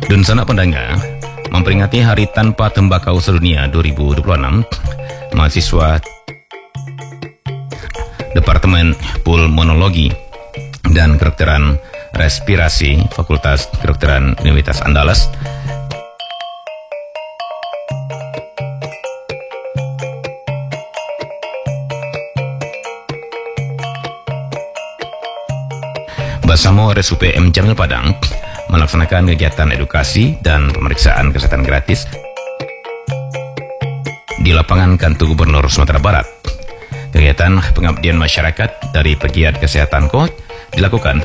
Dan sanak pendengar, memperingati Hari Tanpa Tembakau Sedunia 2026, mahasiswa Departemen Pulmonologi dan Kedokteran Respirasi Fakultas Kedokteran Universitas Andalas bersama RSUP M. Jamil Padang melaksanakan kegiatan edukasi dan pemeriksaan kesehatan gratis di lapangan kantor Gubernur Sumatera Barat. Kegiatan pengabdian masyarakat dari pegiat kesehatan dilakukan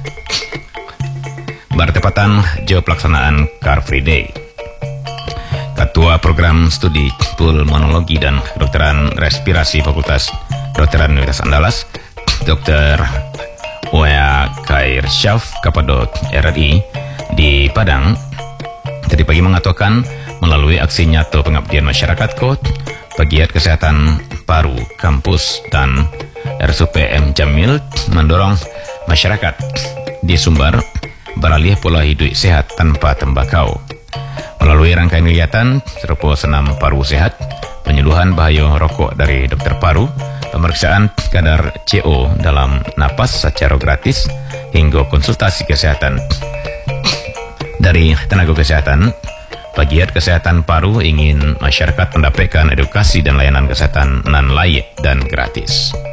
bertepatan jauh pelaksanaan Car Free Day. Ketua Program Studi Pulmonologi dan Kedokteran Respirasi Fakultas Kedokteran Universitas Andalas, Dr. Wea Khair Syaf Kapadot RRI di Padang tadi pagi mengatakan melalui aksi nyata pengabdian masyarakat pegiat kesehatan paru kampus dan RSUP M. Jamil mendorong masyarakat di Sumbar beralih pola hidup sehat tanpa tembakau. Melalui rangkaian kegiatan serupa senam paru sehat, penyuluhan bahaya rokok dari dokter paru, pemeriksaan kadar CO dalam napas secara gratis, hingga konsultasi kesehatan dari tenaga kesehatan, pegiat kesehatan paru ingin masyarakat mendapatkan edukasi dan layanan kesehatan non layak dan gratis.